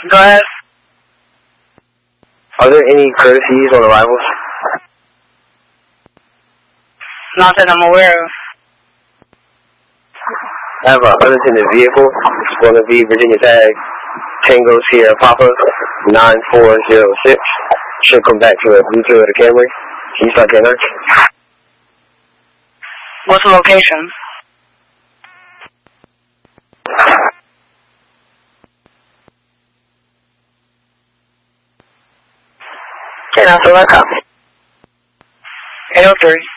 Go ahead. Are there any courtesies on arrivals? Not that I'm aware of. I have an unattended vehicle. It's going to be Virginia tag Tango Sierra Papa 9406. Should come back to a Blue Toyota Camry. Can you start getting her? What's the location? Okay, now, so I copy. 803.